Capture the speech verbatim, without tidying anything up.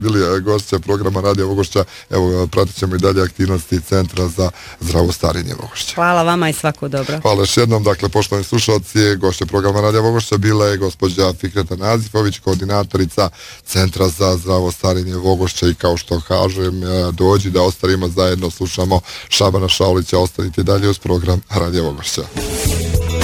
bili gošća programa Radio Vogošća. Evo, pratit ćemo i dalje aktivnosti Centra za zdravo starenje Vogošća. Hvala vama i svako dobro. Hvala još jednom. Dakle, poštovani slušalci, gošća programa Radio Vogošća bila je gospođa Fikreta Nazifović, koordinatorica Centra za zdravo starenje Vogošća, i kao što kažem, dođi da ostarimo zajedno, slušamo Šabana Šaulića. Ostanite dalje uz program Radio Vogošća.